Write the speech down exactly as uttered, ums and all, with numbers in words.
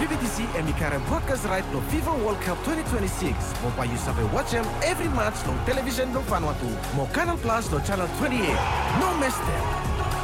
P B T C and Mikara broadcast right no FIFA World Cup twenty twenty-six. Mo pa you sabe watch them every match no television no Vanuatu. Mo Canal Plus no channel twenty-eight. No miss them.